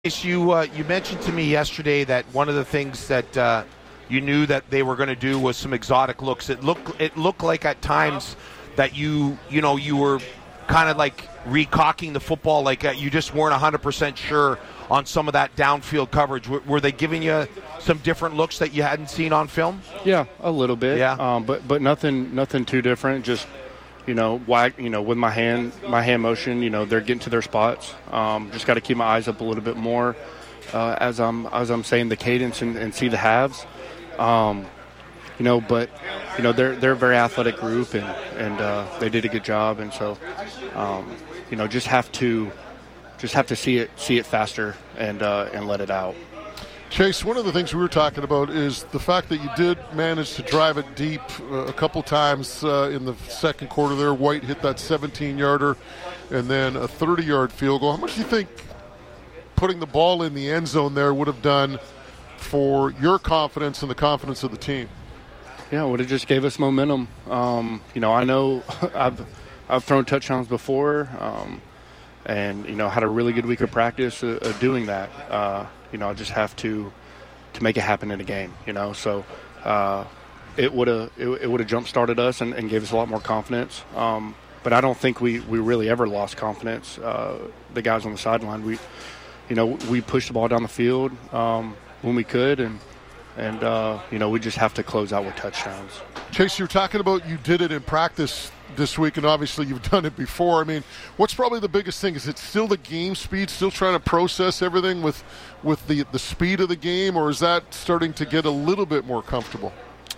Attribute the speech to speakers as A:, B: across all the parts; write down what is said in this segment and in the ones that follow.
A: You mentioned to me yesterday that one of the things that you knew that they were going to do was some exotic looks. It looked like at times that you were kind of like recocking the football, like you just weren't 100% sure on some of that downfield coverage. Were they giving you some different looks that you hadn't seen on film?
B: Yeah, a little bit.
A: Yeah,
B: but nothing too different. Just with my hand motion, they're getting to their spots. Just got to keep my eyes up a little bit more as I'm saying the cadence and see the halves. But they're a very athletic group and they did a good job, and so just have to see it faster and let it out.
C: Chase, one of the things we were talking about is the fact that you did manage to drive it deep a couple times in the second quarter there. White hit that 17-yarder and then a 30-yard field goal. How much do you think putting the ball in the end zone there would have done for your confidence and the confidence of the team?
B: Yeah, it would have just gave us momentum. I know I've thrown touchdowns before and had a really good week of practice doing that. I just have to make it happen in a game, So it would have jump-started us and gave us a lot more confidence. But I don't think we really ever lost confidence. The guys on the sideline, we pushed the ball down the field when we could, and we just have to close out with touchdowns.
C: Chase, you're talking about you did it in practice this week, and obviously you've done it before. I mean, what's probably the biggest thing? Is it still the game speed, still trying to process everything with the speed of the game, or is that starting to get a little bit more comfortable?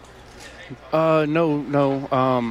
B: No.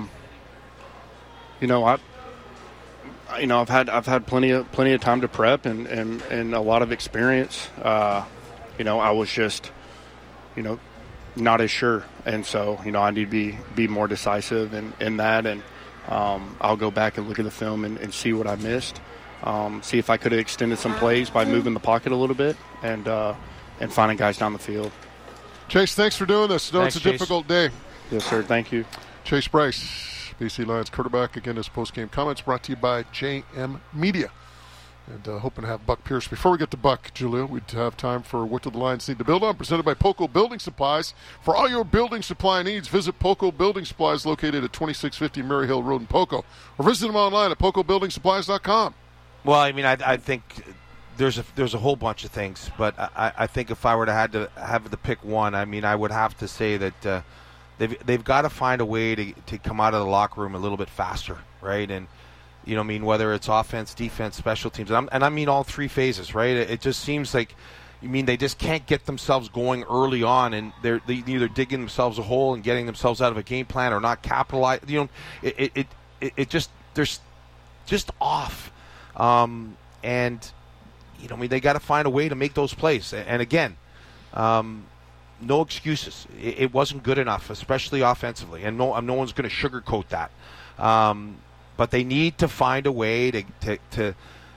B: I've had plenty of time to prep and a lot of experience. I was just, not as sure, and so I need to be more decisive in that, and I'll go back and look at the film and see what I missed, see if I could have extended some plays by moving the pocket a little bit and finding guys down the field.
C: Chase, thanks for doing this. It's a difficult day.
B: Yes, sir. Thank you.
C: Chase Brice, BC Lions quarterback. Again, his post-game comments brought to you by JM Media. And hoping to have Buck Pierce. Before we get to Buck, Julia, we'd have time for What Do the Lions Need to Build On, presented by Poco Building Supplies. For all your building supply needs, visit Poco Building Supplies, located at 2650 Mary Hill Road in Poco. Or visit them online at pocobuildingsupplies.com.
A: Well, I mean, I think there's a whole bunch of things, but I think if I were to have to pick one, I mean, I would have to say that they've got to find a way to come out of the locker room a little bit faster, right? And whether it's offense, defense, special teams, and I mean all three phases, right? It just seems like, they just can't get themselves going early on, and they're either digging themselves a hole and getting themselves out of a game plan or not capitalize. It just there's just off, they got to find a way to make those plays. And again, no excuses. It wasn't good enough, especially offensively, and no one's going to sugarcoat that. But they need to find a way to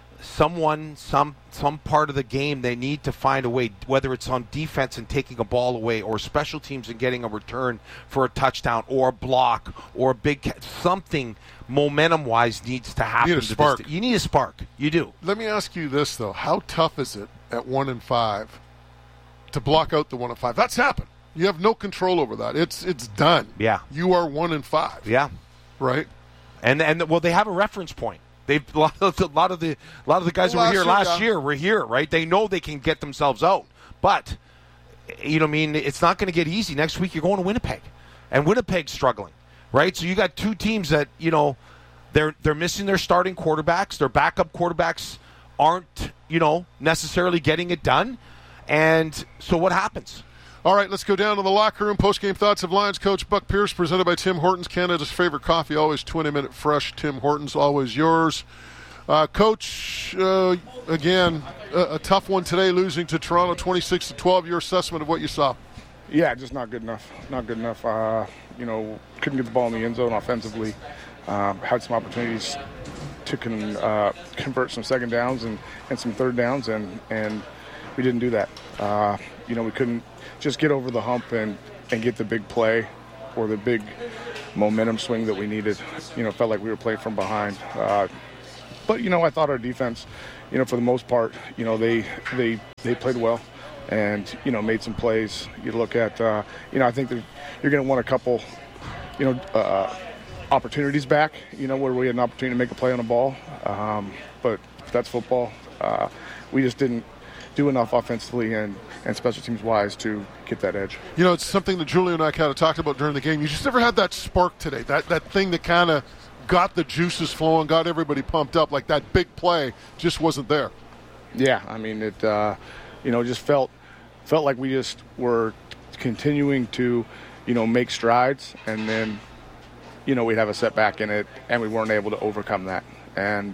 A: some part of the game. They need to find a way, whether it's on defense and taking a ball away, or special teams and getting a return for a touchdown, or a block, or a big something. Momentum-wise needs to happen.
C: You need a spark.
A: You need a spark. You do.
C: Let me ask you this though: how tough is it at 1-5 to block out the 1-5? That's happened. You have no control over that. It's done.
A: Yeah.
C: You are 1-5.
A: Yeah.
C: Right.
A: And they have a reference point. A lot of the guys who were here last year were here, right? They know they can get themselves out, but it's not going to get easy. Next week you're going to Winnipeg, and Winnipeg's struggling, right? So you got two teams that they're missing their starting quarterbacks. Their backup quarterbacks aren't necessarily getting it done, and so what happens?
C: All right, let's go down to the locker room. Post-game thoughts of Lions coach Buck Pierce, presented by Tim Hortons, Canada's favorite coffee, always 20-minute fresh. Tim Hortons, always yours. Coach, again, a tough one today, losing to Toronto 26-12. Your assessment of what you saw?
D: Yeah, just not good enough. Not good enough. Couldn't get the ball in the end zone offensively. Had some opportunities to convert some second downs and some third downs, and we didn't do that. We couldn't just get over the hump and get the big play or the big momentum swing that we needed. Felt like we were playing from behind. But I thought our defense, for the most part, they played well, and made some plays. You look at, I think that you're going to want a couple, opportunities back, where we had an opportunity to make a play on a ball. But that's football. We just didn't do enough offensively and special teams wise to get that edge.
C: It's something that Julio and I kind of talked about during the game. You just never had that spark today, that thing that kind of got the juices flowing, got everybody pumped up. Like that big play just wasn't there.
D: Yeah, I mean, it just felt like we just were continuing to make strides, and then we'd have a setback in it, and we weren't able to overcome that. And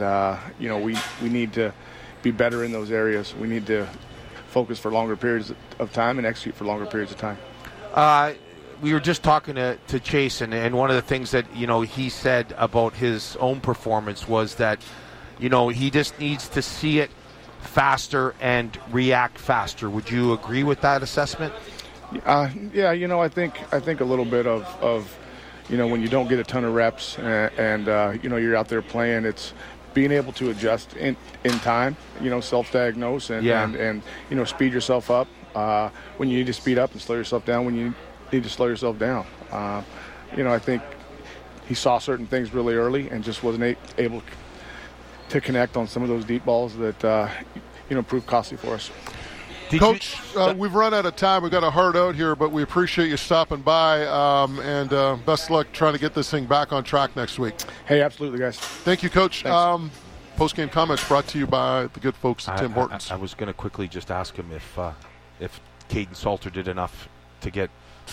D: we need to be better in those areas. We need to focus for longer periods of time and execute for longer periods of time.
A: We were just talking to Chase, and one of the things that he said about his own performance was that he just needs to see it faster and react faster. Would you agree with that assessment?
D: Yeah, I think a little bit of when you don't get a ton of reps and you're out there playing, it's being able to adjust in time, self-diagnose and speed yourself up when you need to speed up and slow yourself down when you need to slow yourself down. I think he saw certain things really early and just wasn't able to connect on some of those deep balls that proved costly for us.
C: Coach, we've run out of time. We've got a hard out here, but we appreciate you stopping by, and best of luck trying to get this thing back on track next week.
D: Hey, absolutely, guys.
C: Thank you, Coach. Post-game comments brought to you by the good folks at Tim Hortons.
A: I was going to quickly just ask him if Caden Salter did enough to get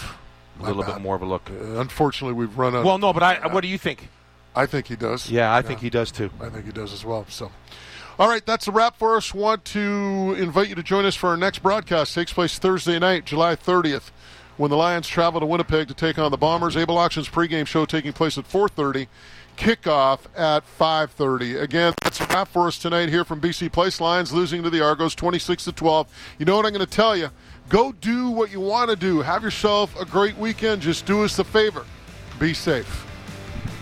A: a little bit more of a look.
C: Unfortunately, we've run out.
A: Well, no, but what do you think?
C: I think he does.
A: Yeah, I think he does too.
C: I think he does as well. So, all right, that's a wrap for us. Want to invite you to join us for our next broadcast. Takes place Thursday night, July 30th, when the Lions travel to Winnipeg to take on the Bombers. Able Auctions pregame show taking place at 4:30. Kickoff at 5:30. Again, that's a wrap for us tonight here from BC Place. Lions losing to the Argos 26-12. You know what I'm going to tell you? Go do what you want to do. Have yourself a great weekend. Just do us a favor. Be safe.